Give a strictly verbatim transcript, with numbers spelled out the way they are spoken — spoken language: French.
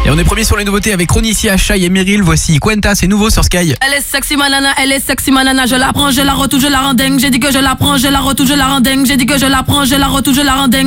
Et on est premier sur les nouveautés avec Ronicia, Shai et Meryl. Voici Quenta, c'est nouveau sur Sky. Elle est sexy manana, elle est sexy manana. Je la prends, je la retouche, je la rends dingue. J'ai dit que je la prends, je la retouche, je la rends dingue. J'ai dit que je la prends, je la retouche, je la rends dingue.